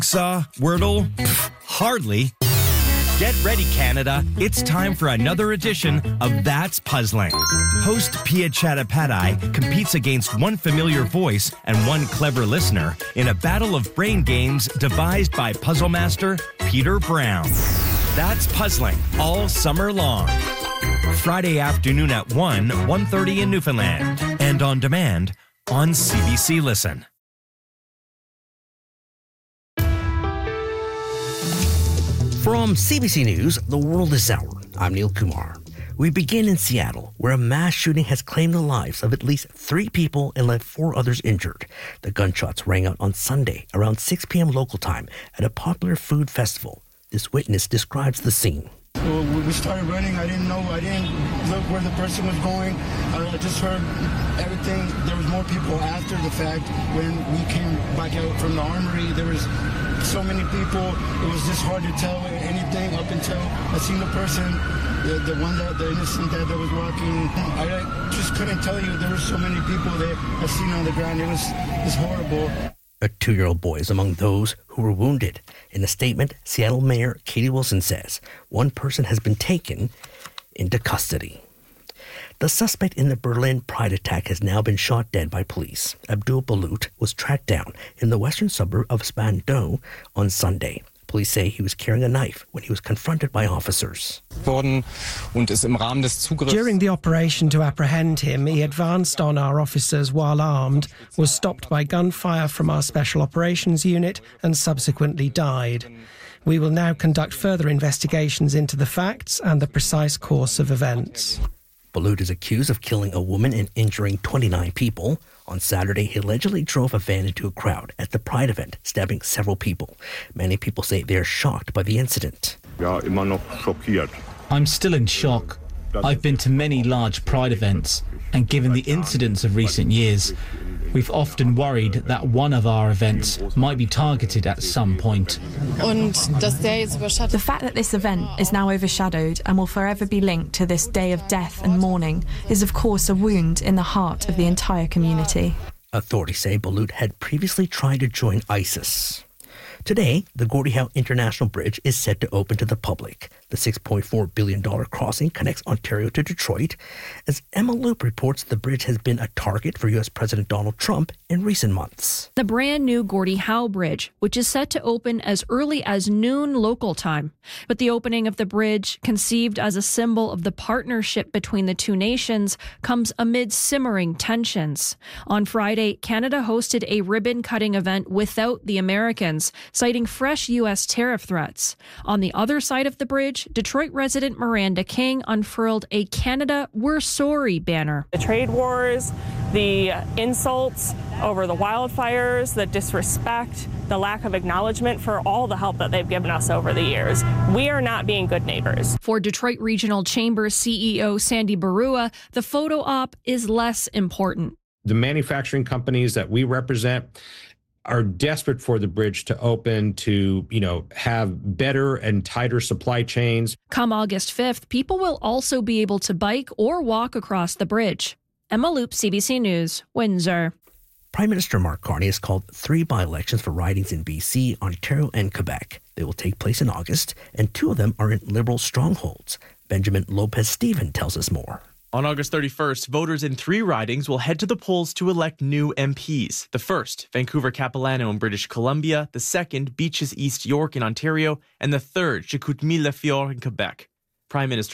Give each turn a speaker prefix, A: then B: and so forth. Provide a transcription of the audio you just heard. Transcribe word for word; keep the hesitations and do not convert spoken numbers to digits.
A: Saw, Wordle? Pfft, hardly. Get ready, Canada. It's time for another edition of That's Puzzling. Host Pia Chattopadhyay competes against one familiar voice and one clever listener in a battle of brain games devised by puzzle master Peter Brown. That's Puzzling all summer long. Friday afternoon at one, one thirty in Newfoundland. And on demand on C B C Listen.
B: From C B C News, The World is Hour, I'm Neil Kumar. We begin in Seattle, where a mass shooting has claimed the lives of at least three people and left four others injured. The gunshots rang out on Sunday around six p.m. local time at a popular food festival. This witness describes the scene.
C: Well, we started running. I didn't know. I didn't look where the person was going. I just heard everything. There was more people after the fact. When we came back out from the armory, there was so many people. It was just hard to tell anything up until I seen the person, the, the one that, the innocent dad that was walking. I just couldn't tell you. There were so many people that I seen on the ground. It was, it was horrible.
B: A two-year-old boy is among those who were wounded. In a statement, Seattle Mayor Katie Wilson says one person has been taken into custody. The suspect in the Berlin Pride attack has now been shot dead by police. Abdul Balut was tracked down in the western suburb of Spandau on Sunday. Police say he was carrying a knife when he was confronted by officers.
D: During
E: the operation to apprehend him, he advanced on our officers while armed, was stopped by gunfire from our Special Operations Unit and subsequently died. We will now conduct further investigations into the facts and the precise course of events.
B: Balut is accused of killing a woman and injuring twenty-nine people. On Saturday, he allegedly drove a van into a crowd at the Pride event, stabbing several people. Many people say they are shocked by the incident.
F: I'm still in shock. I've been to many large Pride events, and given the incidents of recent years, we've often worried that one of our events might be targeted at some point.
G: The fact that this event is now overshadowed and will forever be linked to this day of death and mourning is of course a wound in the heart of the entire community.
B: Authorities say Balut had previously tried to join ISIS. Today, the Gordie Howe International Bridge is set to open to the public. The six point four billion dollars crossing connects Ontario to Detroit. As Emma Loop reports, the bridge has been a target for U S President Donald Trump in recent months.
H: The brand new Gordie Howe Bridge, which is set to open as early as noon local time. But the opening of the bridge, conceived as a symbol of the partnership between the two nations, comes amid simmering tensions. On Friday, Canada hosted a ribbon-cutting event without the Americans, citing fresh U S tariff threats. On the other side of the bridge, Detroit resident Miranda King unfurled a Canada We're Sorry banner.
I: The trade wars, the insults over the wildfires, the disrespect, the lack of acknowledgement for all the help that they've given us over the years. We are not being good neighbors.
H: For Detroit Regional Chamber C E O Sandy Barua, the photo op is less important.
J: The manufacturing companies that we represent are desperate for the bridge to open, to, you know, have better and tighter supply chains.
H: Come August fifth, people will also be able to bike or walk across the bridge. Emma Loop, C B C News, Windsor.
B: Prime Minister Mark Carney has called three by-elections for ridings in B C, Ontario, and Quebec. They will take place in August, and two of them are in Liberal strongholds. Benjamin Lopez-Steven tells us more.
K: On August thirty-first, voters in three ridings will head to the polls to elect new M Ps. The first, Vancouver-Capilano in British Columbia. The second, Beaches East York in Ontario. And the third, Chicoutimi-Le Fjord in Quebec. Prime Minister